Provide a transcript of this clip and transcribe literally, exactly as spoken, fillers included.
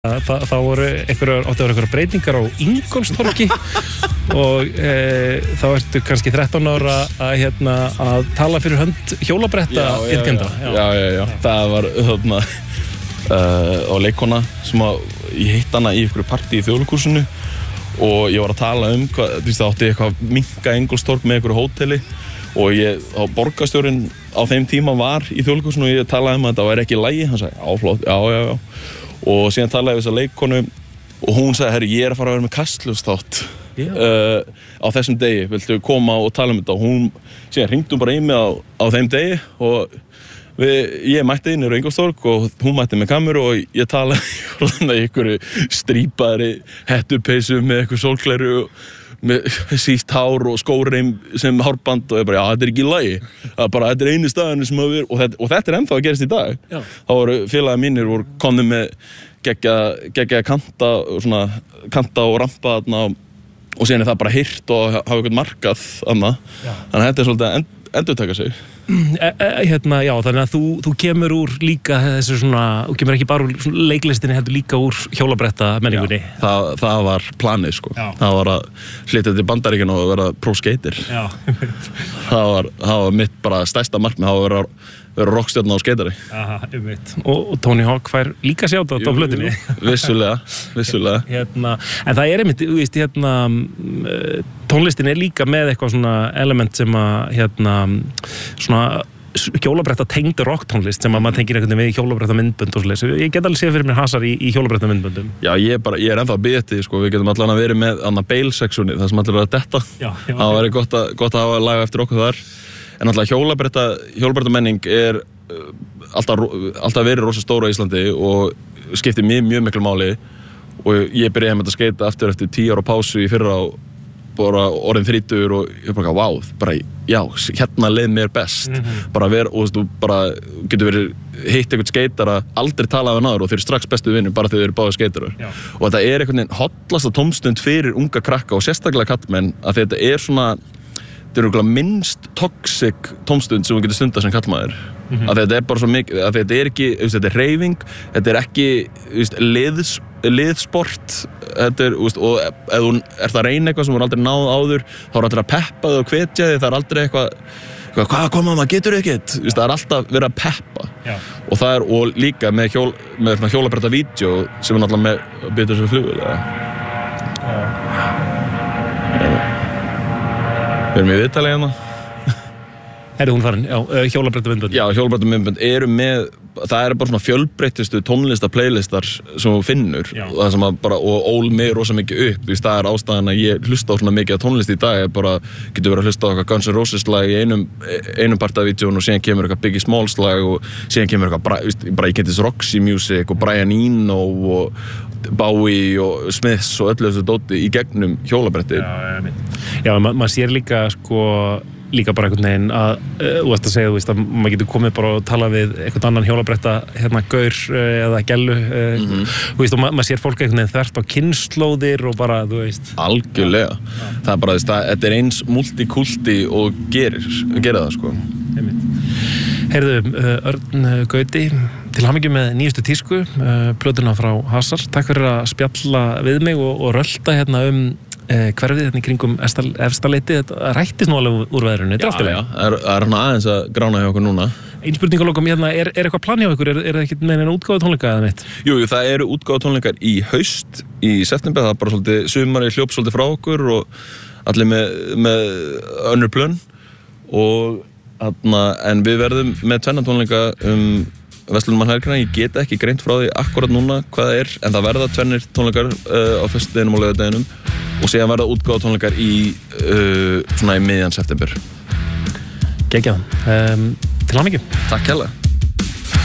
Það, það voru einhverjar, áttu að vera einhverjar breytingar á Ingólfstorgi og e, þá ertu kannski þrettán ára að, hérna, að tala fyrir hönd hjólabretta iðkenda. Já, já, já, já. Það var þarna uh, á leikkona sem að ég hitt hana í einhverju partí í Þjóðleikhúsinu og ég var að tala um hvað, þú veist, það átti eitthvað minka Ingólfstorg með einhverju hóteli og ég, á borgarstjórinn á þeim tíma var í Þjóðleikhúsinu og ég talaði um að þetta var ekki í lagi, hann sagði, já, flott, já, já, já. Og síðan talaði ég við þessa leikkonu og hún sagði, herri, ég er að fara að vera með Kastljósþátt uh, á þessum degi, viltu koma og tala um þetta? Og hún, síðan hringdi hún bara í mig á, á þeim degi og við, ég mætti inn í Ingólfstorg og hún mætti með kameru og ég talaði í einhverju strípaðri hettupeysu með einhverju sólgleru með sítt hár og skóreim sem hárband og ég bara, já, þetta er ekki í lagi. Það er bara, þetta er einu staðinu sem að við, og þetta, og þetta er ennþá að gerast í dag. Já. Þá voru félagi mínir voru komnir með geggja, geggja kanta, svona, kanta og rampa þarna og síðan er það bara hirt og hafa eitthvað markað þarna. Þannig að þetta er svolítið að end, endurtaka sig. E, e, hérna, já, þannig að þú, þú kemur úr líka þessu svona, þú kemur ekki bara úr leiklistinni, heldur líka úr hjólabretta menningunni. Já, það, það var planið, sko. Já. Það var að flytja til Bandaríkjanna og vera pro-skater. Já, það var, það var mitt bara stærsta markmið, það var að vera, vera rockstjarna á skateri. Aha, einmitt. Og, og Tony Hawk fær líka sjátt á plötunni. Vissulega, vissulega. Hérna, en það er einmitt, þú veist, hérna, tónlistin er líka með eitthvað svona element sem að, hérna, svona hjólabretta tengd rocktónlist sem að maður tengir einhvern veginn við hjólabretta myndbönd og svoleiðis. Ég get alveg séð fyrir mér hasar í, í hjólabretta myndböndum. Já, ég er bara, ég er ennþá að biðja eftir, sko, við getum allan að vera með annað bail-seksjoni, það sem allir er að detta. Já, já. Það væri gott að, gott að hafa laga eftir okkur þar. En alltaf hjólabretta, hjólabretta menning er alltaf, alltaf verið rosa stóra í Íslandi og skiptir mjög, mjög miklu máli og ég byrjaði með að skeita aftur eftir tíu ára pásu í fyrra á bara orðin þrítugur og ég bara, wow, bara, já, hérna leið mér best. Mm-hmm. Bara ver, og þú bara getur verið hitt einhvern skeitara, aldrei talað við náður og þeir eru strax bestu vinnir bara þegar þeir eru báðir skeitarar. Já. Og þetta er einhvern veginn hollasta tómstund fyrir unga krakka og sérstaklega kallmenn að þetta er svona, þetta er einhverja minnst toxic tómstund sem við getum stundað sem kallmaður. Mm-hmm. Að þetta er bara svo mikið, að þetta er ekki, þetta er hreyfing, þetta er ekki, liðs, liðsport, þetta er, og ef þú ert að reyna eitthvað sem þú aldrei náð áður, þá er allir að peppa þig og hvetja þig, það er aldrei eitthvað, hvað koma maður, getur þið ekkert? Það er alltaf verið að peppa. Já. Og það er, og líka með, hjól, með hjólabretta vídeo sem er náttúrulega með betur sem flugvél. Já. Við erum í viðtali hérna. Herri hún farin, já, hjólabretta myndbönd. Já, hjólabretta myndbönd eru með, það er bara svona fjölbreyttistu tónlista playlistar sem þú finnur. Já. Og það sem að bara, og ól mig rosa mikið upp, því það er ástæðan að ég hlusta á svona mikið að tónlist í dag, ég bara getur verið að hlusta á eitthvað Guns N' Roses lag í einum, einum part af vídeón og síðan kemur eitthvað Biggie Smalls lag og síðan kemur eitthvað, bara ég kynntist Roxy Music og Brian Eno og Bowie og Smiths og öllu þessu dóti í gegnum hjólabretti. Já, já, ma maður sér líka, sko, líka bara einhvern veginn að, þú veist að segja, þú veist að maður getur komið bara og tala við einhvern annan hjólabretta, hérna, gaur eða gellu, mm-hmm. Þú veist, og ma maður sér fólk einhvern veginn þvert á kynslóðir og bara, þú veist. Algjörlega. Já. Það er bara, þú veist, þetta er eins multikulti og gerir, gerir það, sko. Heyrðu, Örn Gauti, til hamingju með nýjustu tísku, plötuna frá Hasar. Takk fyrir að spjalla við mig og, og rölda hérna um hverfið hérna í kringum efstaleiti. Þetta rættist nú alveg úr veðrinu, þetta er alltaf leið. Já, já, það er hérna aðeins að grána hjá okkur núna. Einn spurning á lokum, hérna, er, er eitthvað plan hjá ykkur? Er, er það ekkert með einu útgáfu tónleika eða neitt? Jú, jú, það eru útgáfu tónleikar í haust, í september, það er bara svolítið sumari hljóp svolítið frá okkur og allir með, með önnur plön og þarna, en við verðum með tvenna tónleika um Vestlunum Helgina, ég get ekki greint frá því akkurat núna hvað það er, en það verða tvennir tónleikar uh, á föstudeginum og laugardeginum og síðan verða útgáfu tónleikar í uh, svona í miðjan september. Gekkjaðan. Um, til hamingju. Takk hérlega.